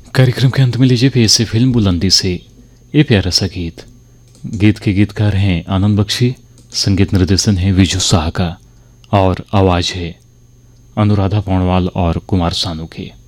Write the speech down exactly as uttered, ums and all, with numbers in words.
कार्यक्रम के अंत में लीजिए पेश है फिल्म बुलंदी से ये प्यारा सा गीत। गीत के गीतकार हैं आनंद बख्शी, संगीत निर्देशन है विजू शाह का और आवाज है अनुराधा पौडवाल और कुमार सानू की।